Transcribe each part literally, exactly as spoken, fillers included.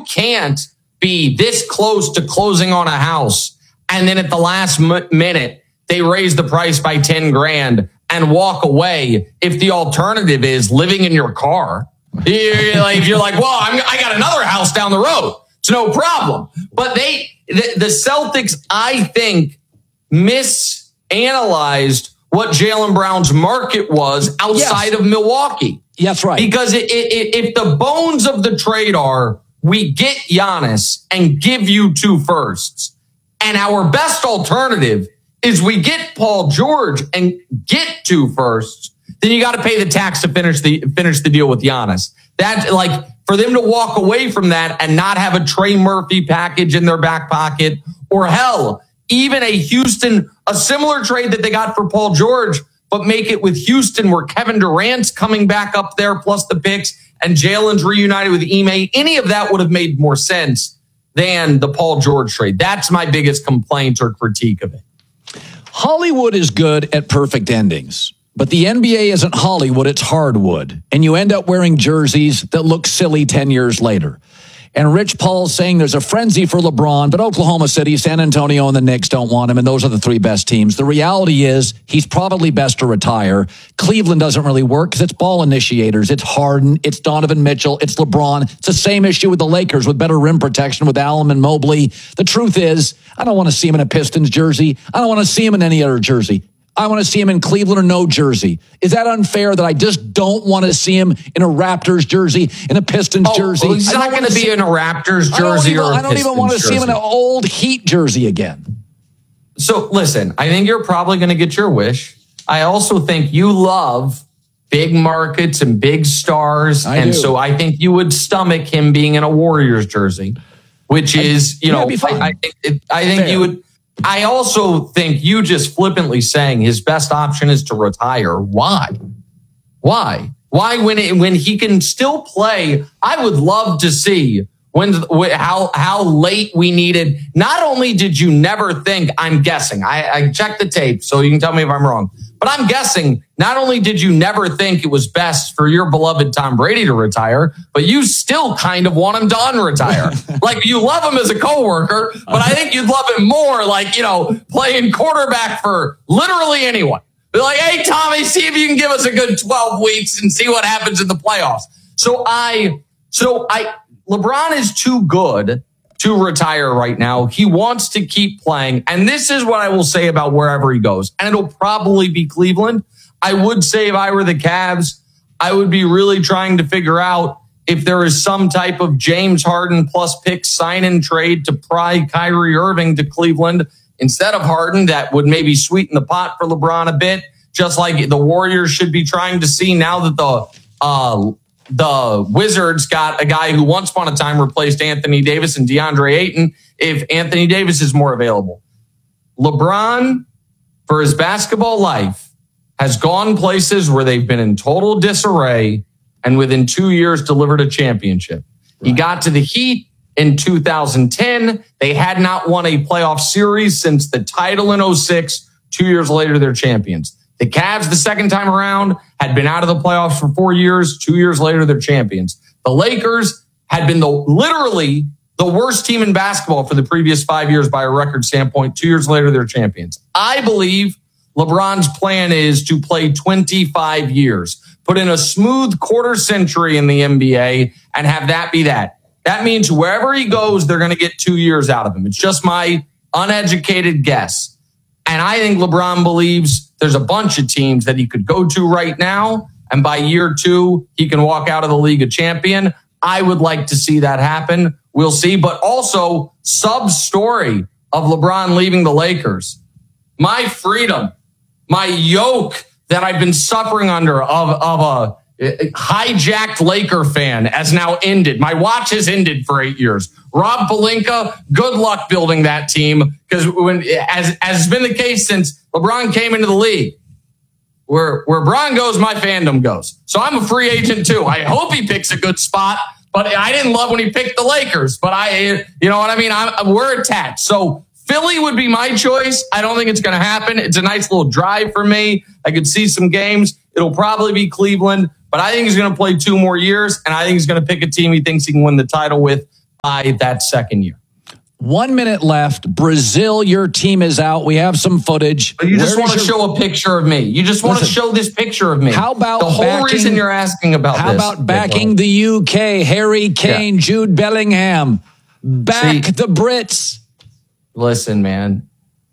You can't be this close to closing on a house, and then at the last m- minute, they raise the price by ten grand and walk away if the alternative is living in your car. You're like, if you're like, well, I'm, I got another house down the road. It's no problem. But they, the, the Celtics, I think, misanalyzed what Jaylen Brown's market was outside yes. of Milwaukee. That's right. Because it, it, if the bones of the trade are, we get Giannis and give you two firsts, and our best alternative is we get Paul George and get two firsts, then you got to pay the tax to finish the finish the deal with Giannis. That, like, for them to walk away from that and not have a Trey Murphy package in their back pocket, or hell, even a Houston, a similar trade that they got for Paul George, but make it with Houston where Kevin Durant's coming back up there plus the picks and Jalen's reunited with Ime. Any of that would have made more sense than the Paul George trade. That's my biggest complaint or critique of it. Hollywood is good at perfect endings, but the N B A isn't Hollywood, it's hardwood. And you end up wearing jerseys that look silly ten years later. And Rich Paul's saying there's a frenzy for LeBron, but Oklahoma City, San Antonio, and the Knicks don't want him, and those are the three best teams. The reality is he's probably best to retire. Cleveland doesn't really work because it's ball initiators. It's Harden, it's Donovan Mitchell, it's LeBron. It's the same issue with the Lakers with better rim protection with Allen and Mobley. The truth is, I don't want to see him in a Pistons jersey. I don't want to see him in any other jersey. I want to see him in Cleveland or no jersey. Is that unfair that I just don't want to see him in a Raptors jersey, in a Pistons oh, jersey? Well, he's not going to be in a Raptors jersey or a I don't even want to see him in an old Heat jersey again. So listen, I think you're probably going to get your wish. I also think you love big markets and big stars. I and do. so I think you would stomach him being in a Warriors jersey, which is, you yeah, know, I, I, it, I think Fair. you would. I also think you just flippantly saying his best option is to retire. Why? Why? Why when it, when he can still play? I would love to see when how how late we needed. Not only did you never think, I'm guessing, I, I checked the tape, so you can tell me if I'm wrong, but I'm guessing not only did you never think it was best for your beloved Tom Brady to retire, but you still kind of want him to unretire. Like, you love him as a coworker, but I think you'd love him more, like, you know, playing quarterback for literally anyone. Be like, hey, Tommy, see if you can give us a good twelve weeks and see what happens in the playoffs. So I, so I, LeBron is too good to retire right now. He wants to keep playing. And this is what I will say about wherever he goes. And it'll probably be Cleveland. I would say if I were the Cavs, I would be really trying to figure out if there is some type of James Harden plus pick sign and trade to pry Kyrie Irving to Cleveland instead of Harden. That would maybe sweeten the pot for LeBron a bit, just like the Warriors should be trying to see now that the uh, the Wizards got a guy who once upon a time replaced Anthony Davis and DeAndre Ayton, if Anthony Davis is more available. LeBron, for his basketball life, has gone places where they've been in total disarray and within two years delivered a championship. Right. He got to the Heat in two thousand ten. They had not won a playoff series since the title in oh six. Two years later, they're champions. The Cavs, the second time around, had been out of the playoffs for four years. Two years later, they're champions. The Lakers had been the literally the worst team in basketball for the previous five years by a record standpoint. Two years later, they're champions. I believe LeBron's plan is to play twenty-five years, put in a smooth quarter century in the N B A, and have that be that. That means wherever he goes, they're going to get two years out of him. It's just my uneducated guess. And I think LeBron believes there's a bunch of teams that he could go to right now, and by year two, he can walk out of the league a champion. I would like to see that happen. We'll see. But also, sub-story of LeBron leaving the Lakers. My freedom, my yoke that I've been suffering under of, of a hijacked Laker fan has now ended. My watch has ended for eight years. Rob Pelinka, good luck building that team, because when, as, as has been the case since LeBron came into the league, where, where Bron goes, my fandom goes. So I'm a free agent too. I hope he picks a good spot, but I didn't love when he picked the Lakers, but I, you know what I mean? I'm, we're attached. So Philly would be my choice. I don't think it's going to happen. It's a nice little drive for me. I could see some games. It'll probably be Cleveland, but I think he's going to play two more years, and I think he's going to pick a team he thinks he can win the title with. by that second year. One minute left. Brazil, your team is out. We have some footage. But you just Where want to your... show a picture of me. You just want Listen, to show this picture of me. How about the whole backing, reason you're asking about how this? How about backing the U K, Harry Kane, yeah. Jude Bellingham, back See, the Brits? Listen, man,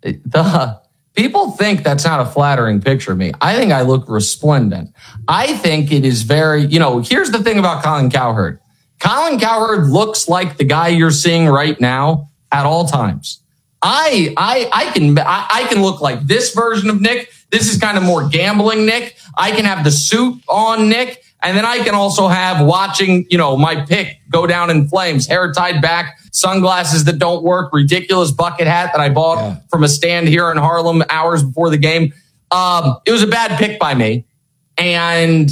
the people think that's not a flattering picture of me. I think I look resplendent. I think it is very, you know, here's the thing about Colin Cowherd. Colin Cowherd looks like the guy you're seeing right now at all times. I I I can I, I can look like this version of Nick. This is kind of more gambling Nick. I can have the suit on Nick, and then I can also have watching, you know, my pick go down in flames, hair tied back, sunglasses that don't work, ridiculous bucket hat that I bought yeah. from a stand here in Harlem hours before the game. Um, it was a bad pick by me, and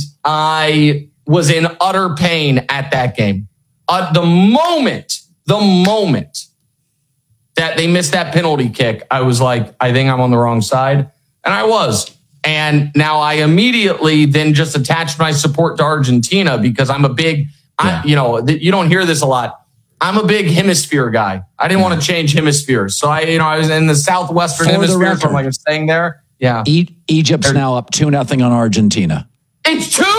I was in utter pain at that game. Uh, the moment, the moment that they missed that penalty kick, I was like, I think I'm on the wrong side. And I was. And now I immediately then just attached my support to Argentina because I'm a big, yeah. I, you know, you don't hear this a lot. I'm a big hemisphere guy. I didn't yeah. want to change hemispheres. So I, you know, I was in the southwestern For hemisphere. So I'm like, I'm staying there. Yeah. E- Egypt's now up two nothing on Argentina. It's two?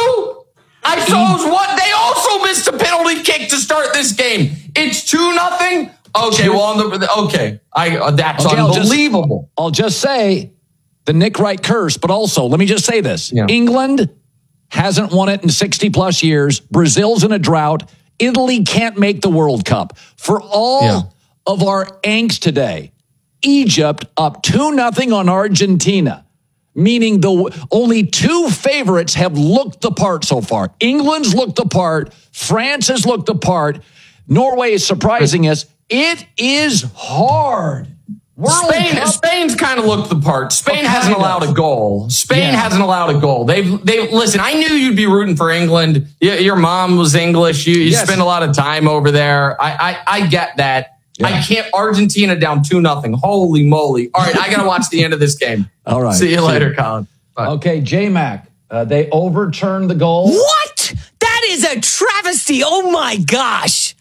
I saw it was what? They also missed a penalty kick to start this game. It's two nothing. Okay, well, on the okay, I uh, that's okay, unbelievable. I'll just, I'll just say the Nick Wright curse, but also let me just say this: yeah. England hasn't won it in sixty plus years. Brazil's in a drought. Italy can't make the World Cup. For all yeah. of our angst today, Egypt up two nothing on Argentina. Meaning the only two favorites have looked the part so far. England's looked the part. France has looked the part. Norway is surprising us. It is hard. World Spain, Cup. Spain's kind of looked the part. Spain hasn't allowed a goal. Spain yeah. hasn't allowed a goal. They've, they listen. I knew you'd be rooting for England. Your mom was English. You, you yes. spend a lot of time over there. I, I, I get that. Yeah. I can't. Argentina down two nothing. Holy moly! All right, I gotta watch the end of this game. All right. See you later, Colin. Bye. Okay, J-Mac. Uh, they overturned the goal. What? That is a travesty. Oh my gosh.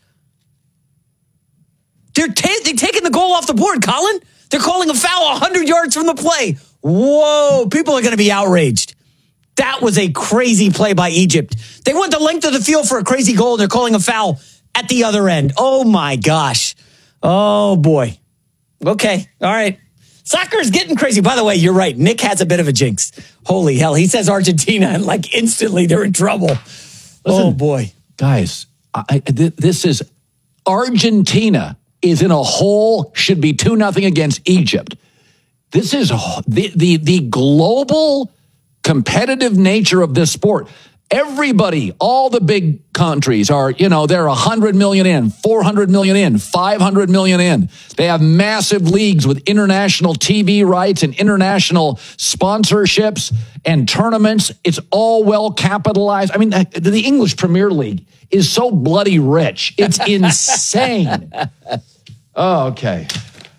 They're, ta- they're taking the goal off the board, Colin. They're calling a foul one hundred yards from the play. Whoa, people are going to be outraged. That was a crazy play by Egypt. They went the length of the field for a crazy goal, and they're calling a foul at the other end. Oh, my gosh. Oh, boy. Okay, all right. Soccer's getting crazy. By the way, you're right. Nick has a bit of a jinx. Holy hell. He says Argentina, and like instantly they're in trouble. Listen, oh, boy. Guys, I, th- this is Argentina is in a hole, should be two nothing against Egypt. This is the, the, the global competitive nature of this sport. Everybody, all the big countries are, you know, they're one hundred million in, four hundred million in, five hundred million in. They have massive leagues with international T V rights and international sponsorships and tournaments. It's all well capitalized. I mean, the English Premier League is so bloody rich. It's insane. Oh, okay.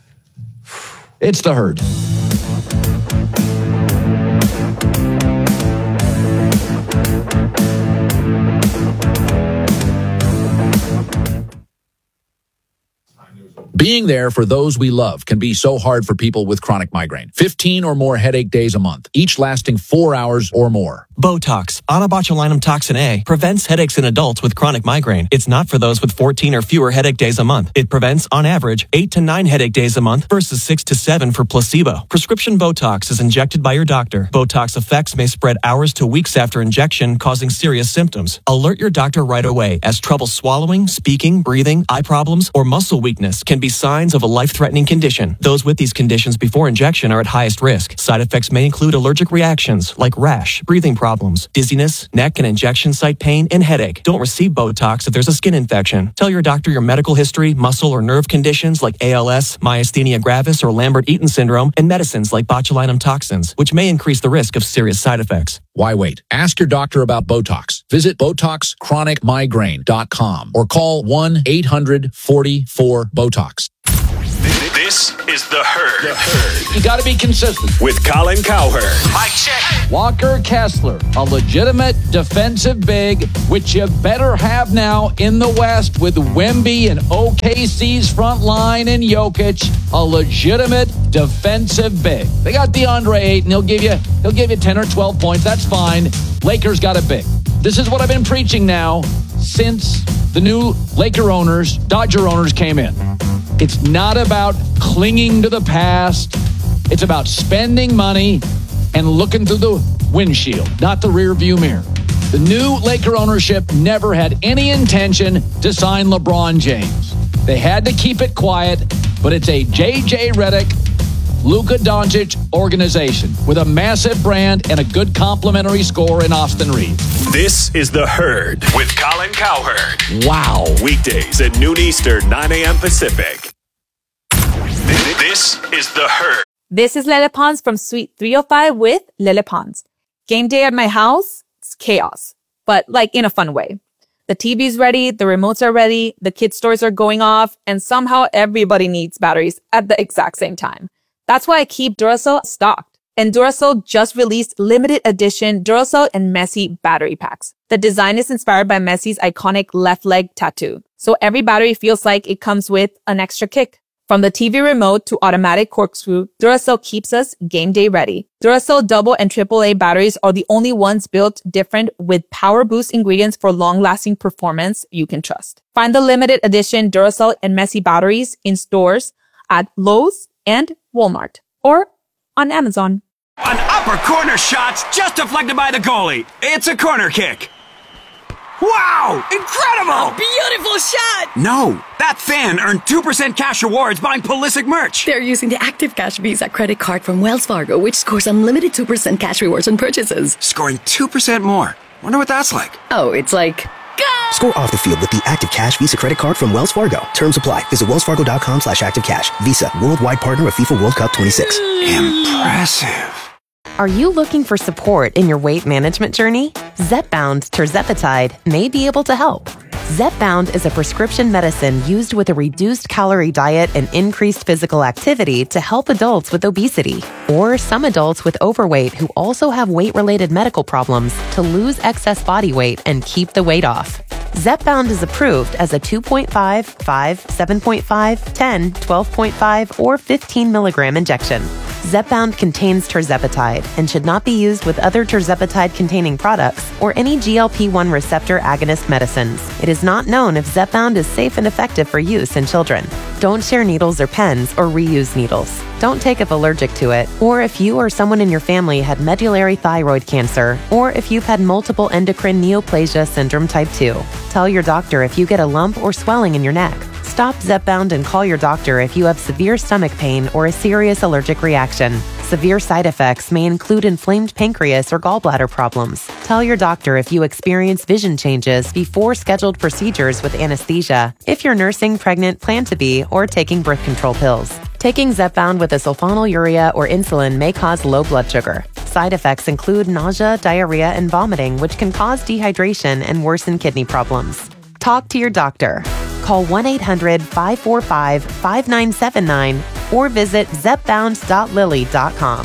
It's the Herd. Being there for those we love can be so hard for people with chronic migraine. fifteen or more headache days a month, each lasting four hours or more. Botox, onabotulinum toxin A, prevents headaches in adults with chronic migraine. It's not for those with fourteen or fewer headache days a month. It prevents, on average, eight to nine headache days a month versus six to seven for placebo. Prescription Botox is injected by your doctor. Botox effects may spread hours to weeks after injection, causing serious symptoms. Alert your doctor right away, as trouble swallowing, speaking, breathing, eye problems, or muscle weakness can be signs of a life-threatening condition. Those with these conditions before injection are at highest risk. Side effects may include allergic reactions like rash, breathing problems, dizziness, neck and injection site pain, and headache. Don't receive Botox if there's a skin infection. Tell your doctor your medical history, muscle or nerve conditions like A L S, myasthenia gravis, or Lambert-Eaton syndrome, and medicines like botulinum toxins, which may increase the risk of serious side effects. Why wait? Ask your doctor about Botox. Visit Botox Chronic Migraine dot com or call one eight hundred forty-four BOTOX. This is The Herd. The Herd. You got to be consistent. With Colin Cowherd. Mike check. Walker Kessler, a legitimate defensive big, which you better have now in the West with Wemby and O K C's front line and Jokic, a legitimate defensive big. They got DeAndre Ayton. He'll give you he'll give you ten or twelve points. That's fine. Lakers got a big. This is what I've been preaching now since the new Laker owners, Dodger owners came in. It's not about clinging to the past. It's about spending money and looking through the windshield, not the rear view mirror. The new Laker ownership never had any intention to sign LeBron James. They had to keep it quiet, but it's a J J Redick, Luka Doncic organization with a massive brand and a good complimentary score in Austin Reeves. This is The Herd with Colin Cowherd. Wow. Weekdays at noon Eastern, nine a.m. Pacific. This is The Herd. This is Lele Pons from Suite three oh five with Lele Pons. Game day at my house, it's chaos, but like in a fun way. The T V's ready, the remotes are ready, the kids' stores are going off, and somehow everybody needs batteries at the exact same time. That's why I keep Duracell stocked. And Duracell just released limited edition Duracell and Messi battery packs. The design is inspired by Messi's iconic left leg tattoo. So every battery feels like it comes with an extra kick. From the T V remote to automatic corkscrew, Duracell keeps us game day ready. Duracell double and triple A batteries are the only ones built different with power boost ingredients for long-lasting performance you can trust. Find the limited edition Duracell and Messi batteries in stores at Lowe's and Walmart or on Amazon. An upper corner shot's just deflected by the goalie. It's a corner kick. Wow! Incredible! Beautiful shot! No, that fan earned two percent cash rewards buying Pulisic merch. They're using the Active Cash Visa credit card from Wells Fargo, which scores unlimited two percent cash rewards on purchases. Scoring two percent more. Wonder what that's like. Oh, it's like... Go! Score off the field with the Active Cash Visa credit card from Wells Fargo. Terms apply. Visit wellsfargo.com slash activecash. Visa, worldwide partner of FIFA World Cup twenty-six. Impressive. Are you looking for support in your weight management journey? Zepbound tirzepatide may be able to help. Zepbound is a prescription medicine used with a reduced calorie diet and increased physical activity to help adults with obesity or some adults with overweight who also have weight-related medical problems to lose excess body weight and keep the weight off. Zepbound is approved as a two point five, five, seven point five, ten, twelve point five, or fifteen milligram injection. Zepbound contains tirzepatide and should not be used with other tirzepatide-containing products or any G L P one receptor agonist medicines. It is not known if Zepbound is safe and effective for use in children. Don't share needles or pens or reuse needles. Don't take if allergic to it, or if you or someone in your family had medullary thyroid cancer, or if you've had multiple endocrine neoplasia syndrome type two. Tell your doctor if you get a lump or swelling in your neck. Stop Zepbound and call your doctor if you have severe stomach pain or a serious allergic reaction. Severe side effects may include inflamed pancreas or gallbladder problems. Tell your doctor if you experience vision changes before scheduled procedures with anesthesia, if you're nursing, pregnant, plan to be, or taking birth control pills. Taking Zepbound with a sulfonylurea or insulin may cause low blood sugar. Side effects include nausea, diarrhea, and vomiting, which can cause dehydration and worsen kidney problems. Talk to your doctor. Call one eight hundred, five four five, five nine seven nine or visit zepbound dot lilly dot com.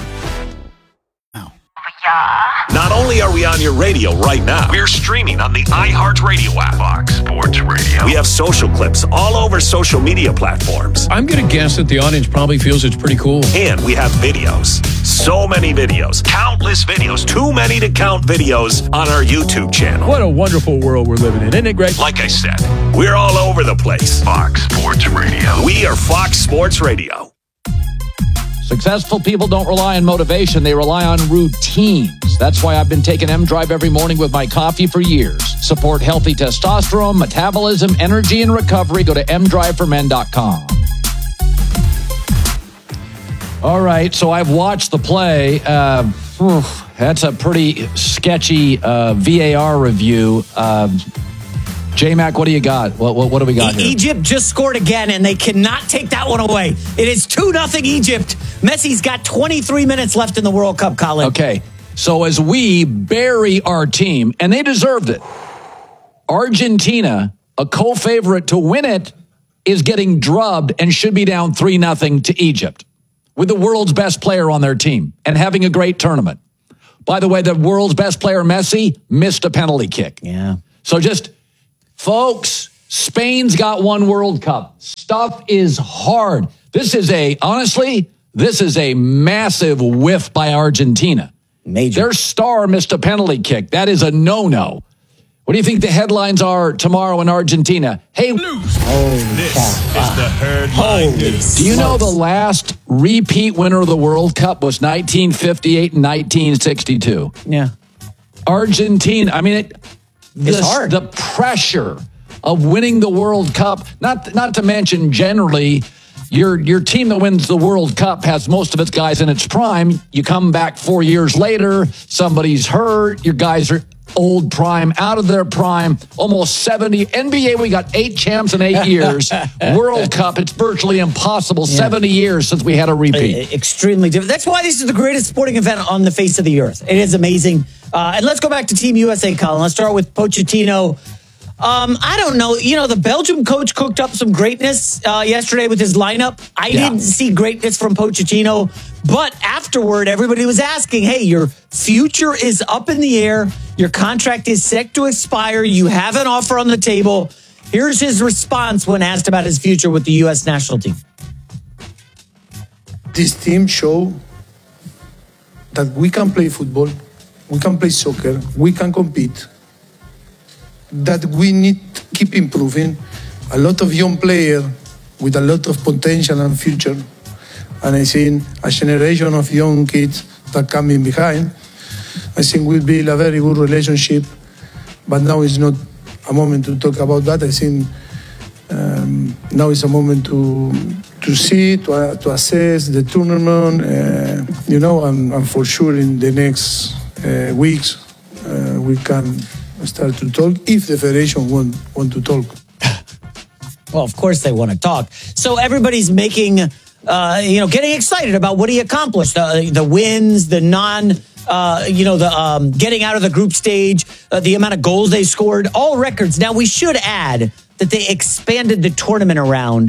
Not only are we on your radio right now, we're streaming on the iHeartRadio app. Fox Sports Radio. We have social clips all over social media platforms. I'm going to guess that the audience probably feels it's pretty cool. And we have videos. So many videos. Countless videos. Too many to count videos on our YouTube channel. What a wonderful world we're living in, isn't it, Greg? Like I said, we're all over the place. Fox Sports Radio. We are Fox Sports Radio. Successful people don't rely on motivation. They rely on routines. That's why I've been taking M-Drive every morning with my coffee for years. Support healthy testosterone, metabolism, energy, and recovery. Go to m drive for men dot com. All right, so I've watched the play. Uh, whew, that's a pretty sketchy uh, V A R review. Uh, J-Mac, what do you got? What, what, what do we got here? Egypt just scored again, and they cannot take that one away. It is two nothing Egypt. Messi's got twenty-three minutes left in the World Cup, Colin. Okay, so as we bury our team, and they deserved it, Argentina, a co-favorite to win it, is getting drubbed and should be down three nothing to Egypt with the world's best player on their team and having a great tournament. By the way, the world's best player, Messi, missed a penalty kick. Yeah. So just, folks, Spain's got one World Cup. Stuff is hard. This is a, honestly, this is a massive whiff by Argentina. Major. Their star missed a penalty kick. That is a no-no. What do you think the headlines are tomorrow in Argentina? Hey, This is the Herd Line News. do you know the last repeat winner of the World Cup was nineteen fifty-eight and nineteen sixty-two? Yeah. Argentina, I mean, it, It's the, hard. the pressure of winning the World Cup, not not to mention generally, your your team that wins the World Cup has most of its guys in its prime. You come back four years later, somebody's hurt, your guys are old prime, out of their prime, almost seventy. N B A, we got eight champs in eight years. World Cup, it's virtually impossible. Yeah. seventy years since we had a repeat. Uh, extremely different. That's why this is the greatest sporting event on the face of the earth. It is amazing. Uh, and let's go back to Team U S A, Colin. Let's start with Pochettino. Um, I don't know. You know, the Belgium coach cooked up some greatness uh, yesterday with his lineup. I yeah. didn't see greatness from Pochettino. But afterward, everybody was asking, hey, your future is up in the air. Your contract is set to expire. You have an offer on the table. Here's his response when asked about his future with the U S national team. This team show that we can play football, we can play soccer, we can compete, that we need to keep improving. A lot of young players with a lot of potential and future. And I think a generation of young kids that coming behind, I think we'll build a very good relationship. But now is not a moment to talk about that. I think um, now is a moment to to see, to, uh, to assess the tournament, uh, you know, and, and for sure in the next uh, weeks uh, we can start to talk if the federation want, want to talk. Well, of course they want to talk. So everybody's making, uh, you know, getting excited about what he accomplished. Uh, the wins, the non, uh, you know, the um, getting out of the group stage, uh, the amount of goals they scored, all records. Now, we should add that they expanded the tournament around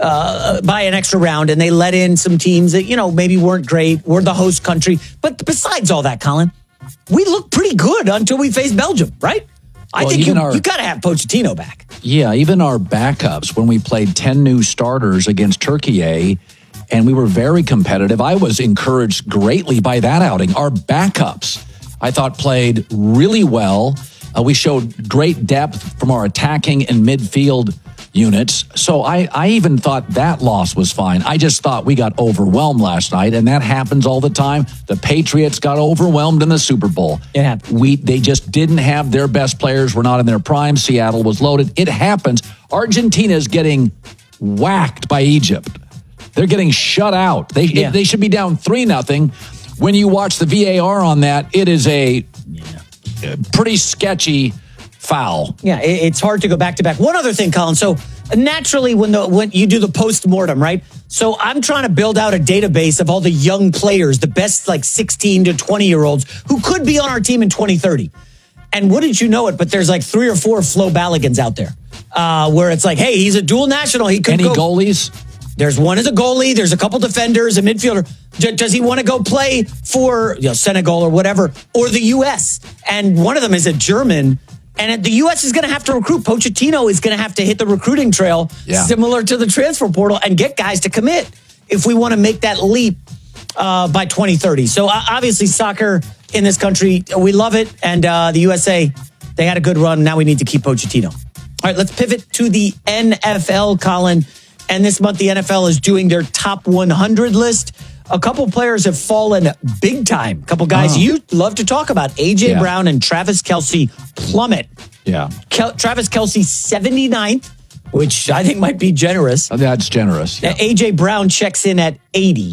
uh, by an extra round, and they let in some teams that, you know, maybe weren't great. We're the host country. But besides all that, Colin, we look pretty good until we face Belgium, right? I well, think you, our, you got to have Pochettino back. Yeah, even our backups, when we played ten new starters against Turkey, and we were very competitive, I was encouraged greatly by that outing. Our backups, I thought, played really well. Uh, we showed great depth from our attacking and midfield units. So I, I even thought that loss was fine. I just thought we got overwhelmed last night, and that happens all the time. The Patriots got overwhelmed in the Super Bowl. Yeah. We They just didn't have their best players, were not in their prime. Seattle was loaded. It happens. Argentina's getting whacked by Egypt. They're getting shut out. They yeah. they should be down three nothing. When you watch the V A R on that, it is a yeah. pretty sketchy foul. Yeah, it's hard to go back to back. One other thing, Colin. So naturally, when the when you do the post-mortem, right? So I'm trying to build out a database of all the young players, the best like sixteen to twenty year olds who could be on our team in twenty thirty. And wouldn't you know it, but there's like three or four Flo Balligans out there uh, where it's like, hey, he's a dual national. He could Any go. goalies? There's one as a goalie. There's a couple defenders, a midfielder. D- does he want to go play for you know, Senegal or whatever, or the U S? And one of them is a German. And the U S is going to have to recruit. Pochettino is going to have to hit the recruiting trail, yeah. similar to the transfer portal, and get guys to commit if we want to make that leap uh, by twenty thirty. So uh, obviously soccer in this country, we love it. And uh, the U S A, they had a good run. Now we need to keep Pochettino. All right, let's pivot to the N F L, Colin. And this month, the N F L is doing their top one hundred list. A couple players have fallen big time. A couple guys oh. you love to talk about. A J yeah. Brown and Travis Kelce plummet. Yeah. Kel- Travis Kelce, seventy-ninth, which I think might be generous. That's generous. Yeah. A J Brown checks in at eighty.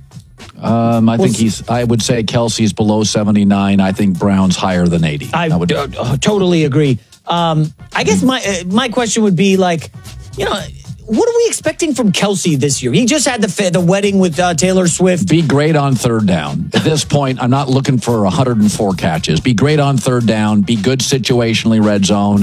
Um, I well, think he's, I would say Kelce's below seventy-nine. I think Brown's higher than eighty. I, I would uh, totally agree. Um, I guess my uh, my question would be like, you know, what are we expecting from Kelce this year? He just had the the wedding with uh, Taylor Swift. Be great on third down. At this point, I'm not looking for one hundred four catches. Be great on third down. Be good situationally red zone.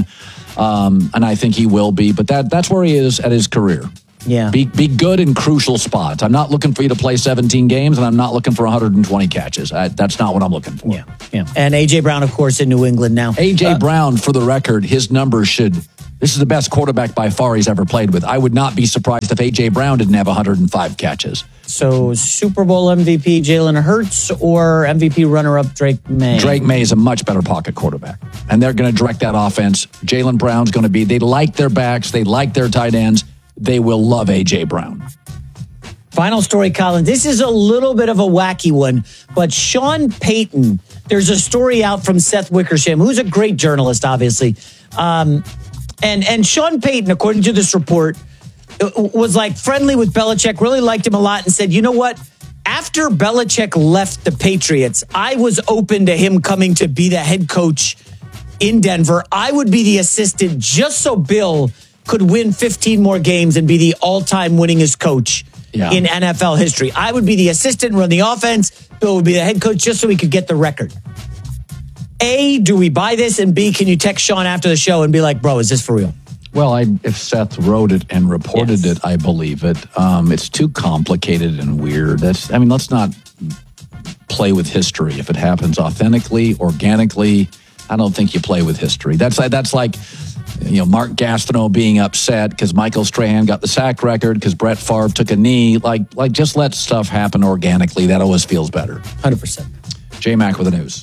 Um, and I think he will be, but that that's where he is at his career. Yeah. Be be good in crucial spots. I'm not looking for you to play seventeen games, and I'm not looking for one hundred twenty catches. I, that's not what I'm looking for. Yeah, yeah. And A J. Brown, of course, in New England now. A J. Uh, Brown, for the record, his numbers should... This is the best quarterback by far he's ever played with. I would not be surprised if A J. Brown didn't have one hundred five catches. So Super Bowl M V P Jalen Hurts or M V P runner-up Drake May? Drake May is a much better pocket quarterback. And they're going to direct that offense. Jalen Brown's going to be... They like their backs. They like their tight ends. They will love A J. Brown. Final story, Colin. This is a little bit of a wacky one, but Sean Payton, there's a story out from Seth Wickersham, who's a great journalist, obviously. Um, and, and Sean Payton, according to this report, was like friendly with Belichick, really liked him a lot, and said, you know what? After Belichick left the Patriots, I was open to him coming to be the head coach in Denver. I would be the assistant just so Bill could win fifteen more games and be the all-time winningest coach yeah. in N F L history. I would be the assistant and run the offense. Bill would be the head coach just so we could get the record. A, do we buy this? And B, can you text Sean after the show and be like, bro, is this for real? Well, I, if Seth wrote it and reported yes. it, I believe it. Um, it's too complicated and weird. That's, I mean, let's not play with history. If it happens authentically, organically, I don't think you play with history. That's like, that's like, you know, Mark Gastineau being upset because Michael Strahan got the sack record because Brett Favre took a knee. Like, like just let stuff happen organically. That always feels better. one hundred percent. J-Mac with the news.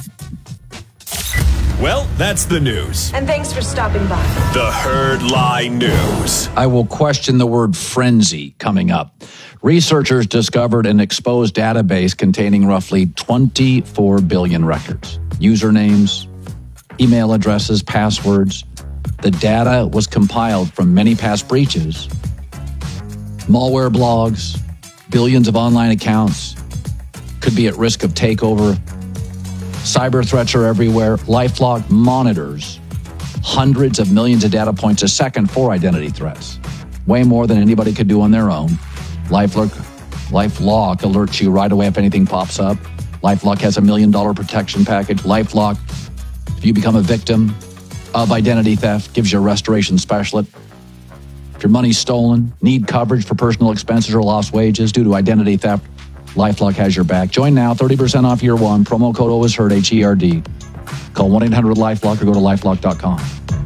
Well, that's the news. And thanks for stopping by. The Herd Lie News. I will question the word frenzy coming up. Researchers discovered an exposed database containing roughly twenty-four billion records. Usernames, email addresses, passwords. The data was compiled from many past breaches, malware blogs, billions of online accounts, could be at risk of takeover. Cyber threats are everywhere. LifeLock monitors hundreds of millions of data points a second for identity threats. Way more than anybody could do on their own. LifeLock, LifeLock alerts you right away if anything pops up. LifeLock has a million dollar protection package. LifeLock, if you become a victim of identity theft, gives you a restoration specialist. If your money's stolen, need coverage for personal expenses or lost wages due to identity theft, LifeLock has your back. Join now, thirty percent off year one. Promo code always heard, H E R D. Call one eight hundred LifeLock or go to lifelock dot com.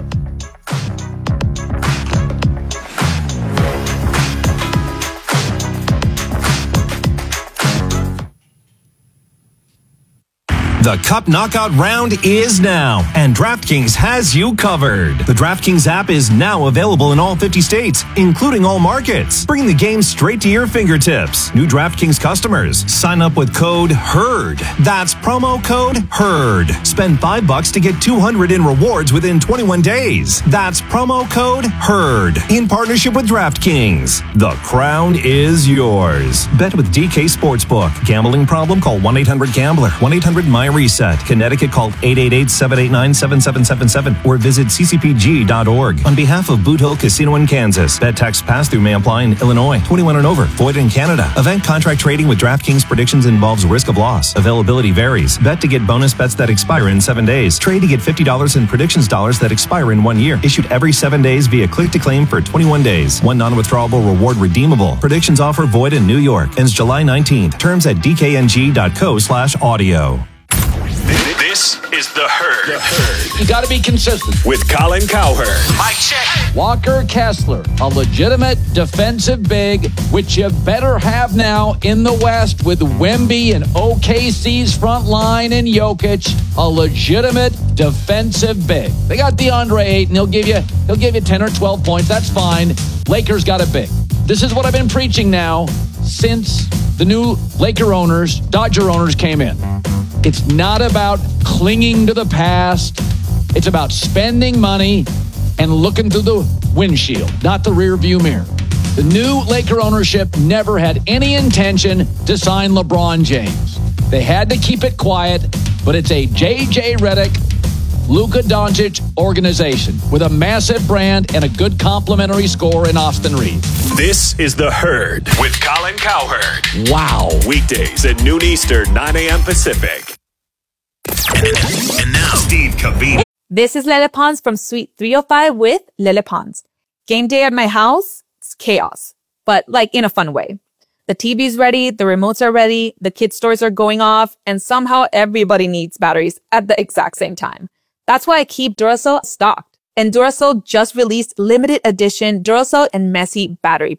The Cup Knockout round is now, and DraftKings has you covered. The DraftKings app is now available in all fifty states, including all markets. Bring the game straight to your fingertips. New DraftKings customers, sign up with code HERD. That's promo code HERD. Spend five bucks to get two hundred in rewards within twenty-one days. That's promo code HERD. In partnership with DraftKings. The crown is yours. Bet with D K Sportsbook. Gambling problem? Call one eight hundred gambler. one eight hundred my reset. Connecticut, call eight eight eight, seven eight nine, seven seven seven seven or visit c c p g dot org. On behalf of Boot Hill Casino in Kansas, bet tax pass-through may apply in Illinois. twenty-one and over. Void in Canada. Event contract trading with DraftKings predictions involves risk of loss. Availability varies. Bet to get bonus bets that expire in seven days. Trade to get fifty dollars in predictions dollars that expire in one year. Issued every seven days via click-to-claim for twenty-one days. One non-withdrawable reward redeemable. Predictions offer void in New York. Ends July nineteenth. Terms at d k n g dot co slash audio. This is The Herd. The Herd. You got to be consistent. With Colin Cowherd. Mike check. Walker Kessler, a legitimate defensive big, which you better have now in the West with Wemby and O K C's front line and Jokic, a legitimate defensive big. They got DeAndre Ayton. He'll give you, he'll give you ten or twelve points. That's fine. Lakers got a big. This is what I've been preaching now since the new Laker owners, Dodger owners came in. It's not about clinging to the past. It's about spending money and looking through the windshield, not the rear view mirror. The new Laker ownership never had any intention to sign LeBron James. They had to keep it quiet, but it's a J J Redick, Luka Doncic organization with a massive brand and a good complimentary score in Austin Reeves. This is The Herd with Colin Cowherd. Wow. Weekdays at noon Eastern, nine a.m. Pacific. And, and now, Steve Cavini. This is Lele Pons from Suite three oh five with Lele Pons. Game day at my house, it's chaos, but like in a fun way. The T V's ready, the remotes are ready, the kid stores are going off, and somehow everybody needs batteries at the exact same time. That's why I keep Duracell stocked. And Duracell just released limited edition Duracell and Messi battery